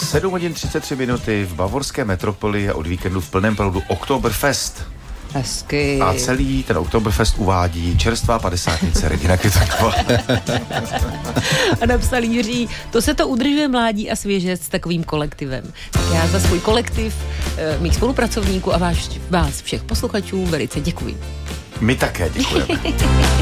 7 hodin 33 minuty v bavorské metropoli je od víkendu v plném proudu Oktoberfest. Hezky. A celý ten Oktoberfest uvádí čerstvá padesátnice Regina Květánková. A napsal Jiří, to se to udržuje mládí a svěžec s takovým kolektivem. Tak já za svůj kolektiv, mých spolupracovníků a vás všech posluchačů velice děkuji. My také děkujeme.